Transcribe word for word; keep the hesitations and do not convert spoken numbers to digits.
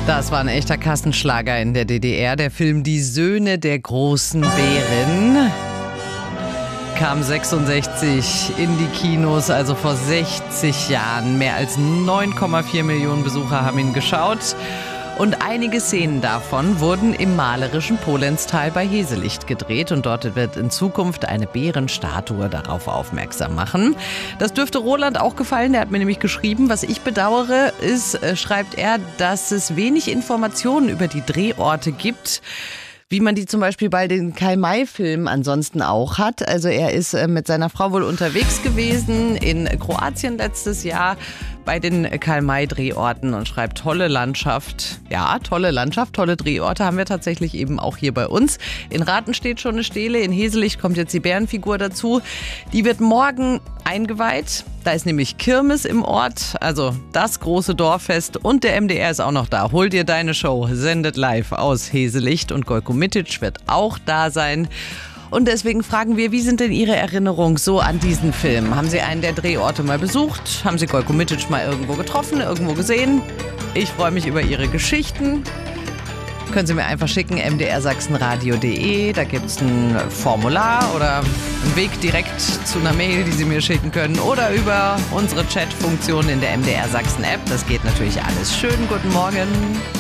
Das war ein echter Kassenschlager in der D D R. Der Film Die Söhne der großen Bären kam sechsundsechzig in die Kinos, also vor sechzig Jahren. Mehr als neun Komma vier Millionen Besucher haben ihn geschaut. Und einige Szenen davon wurden im malerischen Polenztal bei Heselicht gedreht. Und dort wird in Zukunft eine Bärenstatue darauf aufmerksam machen. Das dürfte Roland auch gefallen. Der hat mir nämlich geschrieben, was ich bedauere, ist, äh, schreibt er, dass es wenig Informationen über die Drehorte gibt, wie man die zum Beispiel bei den Karl-May-Filmen ansonsten auch hat. Also er ist äh, mit seiner Frau wohl unterwegs gewesen in Kroatien letztes Jahr bei den Karl-May-Drehorten und schreibt, tolle Landschaft. Ja, tolle Landschaft, tolle Drehorte haben wir tatsächlich eben auch hier bei uns. In Rathen steht schon eine Stele, in Heselicht kommt jetzt die Bärenfigur dazu. Die wird morgen eingeweiht. Da ist nämlich Kirmes im Ort, also das große Dorffest, und der M D R ist auch noch da. Hol dir deine Show, sendet live aus Heselicht, und Gojko Mitic wird auch da sein. Und deswegen fragen wir, wie sind denn Ihre Erinnerungen so an diesen Film? Haben Sie einen der Drehorte mal besucht? Haben Sie Gojko Mitic mal irgendwo getroffen, irgendwo gesehen? Ich freue mich über Ihre Geschichten. Können Sie mir einfach schicken, m d r sachsenradio punkt de. Da gibt es ein Formular oder einen Weg direkt zu einer Mail, die Sie mir schicken können. Oder über unsere Chat-Funktion in der M D R Sachsen-App. Das geht natürlich alles. Schönen guten Morgen.